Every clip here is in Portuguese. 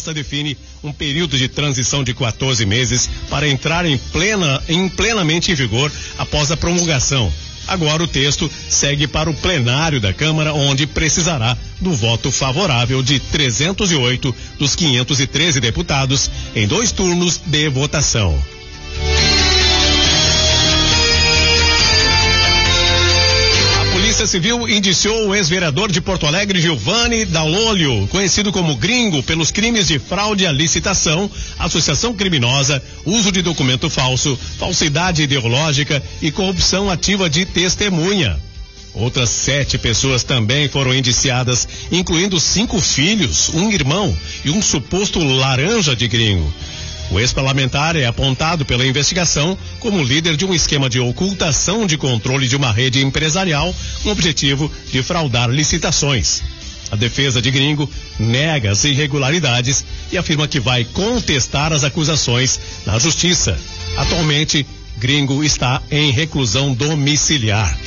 proposta define um período de transição de 14 meses para entrar plenamente em vigor após a promulgação. Agora o texto segue para o plenário da Câmara, onde precisará do voto favorável de 308 dos 513 deputados em 2 turnos de votação. A Polícia Civil indiciou o ex-vereador de Porto Alegre, Giovanni Dall'Olio, conhecido como Gringo, pelos crimes de fraude à licitação, associação criminosa, uso de documento falso, falsidade ideológica e corrupção ativa de testemunha. Outras 7 pessoas também foram indiciadas, incluindo 5 filhos, um irmão e um suposto laranja de Gringo. O ex-parlamentar é apontado pela investigação como líder de um esquema de ocultação de controle de uma rede empresarial com o objetivo de fraudar licitações. A defesa de Gringo nega as irregularidades e afirma que vai contestar as acusações na justiça. Atualmente, Gringo está em reclusão domiciliar.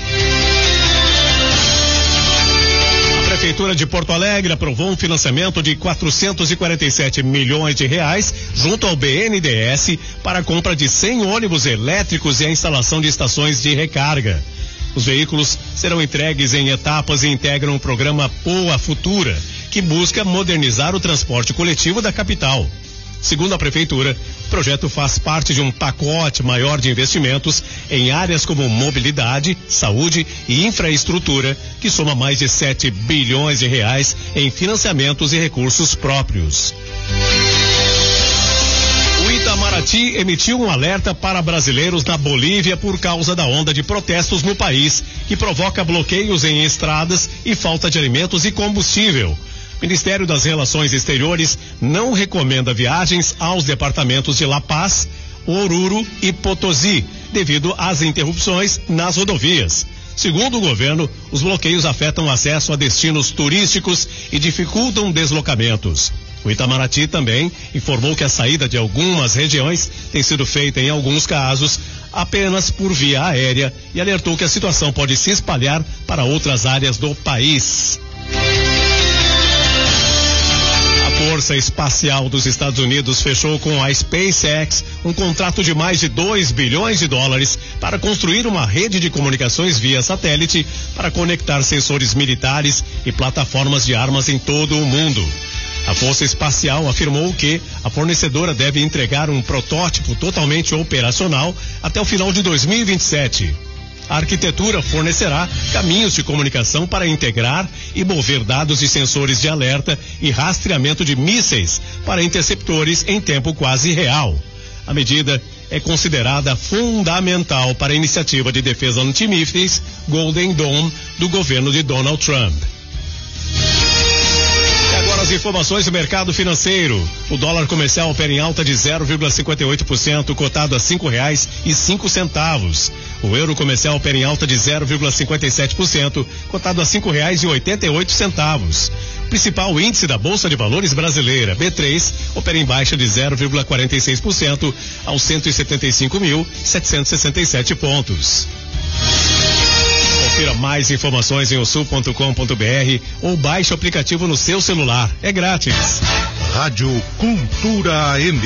A Prefeitura de Porto Alegre aprovou um financiamento de 447 milhões de reais junto ao BNDES para a compra de 100 ônibus elétricos e a instalação de estações de recarga. Os veículos serão entregues em etapas e integram o programa Poa Futura, que busca modernizar o transporte coletivo da capital. Segundo a Prefeitura, o projeto faz parte de um pacote maior de investimentos em áreas como mobilidade, saúde e infraestrutura, que soma mais de 7 bilhões de reais em financiamentos e recursos próprios. O Itamaraty emitiu um alerta para brasileiros na Bolívia por causa da onda de protestos no país, que provoca bloqueios em estradas e falta de alimentos e combustível. O Ministério das Relações Exteriores não recomenda viagens aos departamentos de La Paz, Oruro e Potosí, devido às interrupções nas rodovias. Segundo o governo, os bloqueios afetam o acesso a destinos turísticos e dificultam deslocamentos. O Itamaraty também informou que a saída de algumas regiões tem sido feita, em alguns casos, apenas por via aérea e alertou que a situação pode se espalhar para outras áreas do país. A Força Espacial dos Estados Unidos fechou com a SpaceX um contrato de mais de 2 bilhões de dólares para construir uma rede de comunicações via satélite para conectar sensores militares e plataformas de armas em todo o mundo. A Força Espacial afirmou que a fornecedora deve entregar um protótipo totalmente operacional até o final de 2027. A arquitetura fornecerá caminhos de comunicação para integrar e mover dados de sensores de alerta e rastreamento de mísseis para interceptores em tempo quase real. A medida é considerada fundamental para a iniciativa de defesa antimísseis Golden Dome do governo de Donald Trump. Agora as informações do mercado financeiro. O dólar comercial opera em alta de 0,58%, cotado a R$5,05. O euro comercial opera em alta de 0,57%, cotado a R$5,88. O principal índice da Bolsa de Valores brasileira, B3, opera em baixa de 0,46% aos 175.767 pontos. Confira mais informações em osul.com.br ou baixe o aplicativo no seu celular. É grátis. Rádio Cultura AM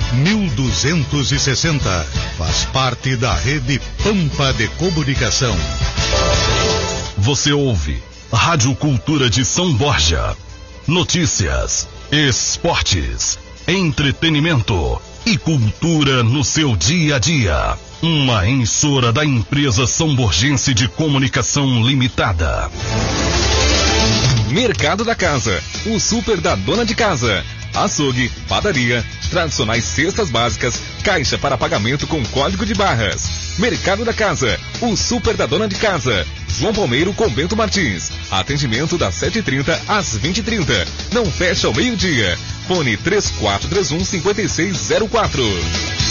1260. Faz parte da rede Pampa de Comunicação. Você ouve Rádio Cultura de São Borja. Notícias, esportes, entretenimento e cultura no seu dia a dia. Uma emissora da empresa São Borgense de Comunicação Limitada. Mercado da Casa, o super da dona de casa. Açougue, padaria, tradicionais cestas básicas, caixa para pagamento com código de barras. Mercado da Casa, o super da dona de casa. João Palmeiro com Bento Martins. Atendimento das 7h30 às 20h30. Não fecha ao meio-dia. Fone 3431-5604.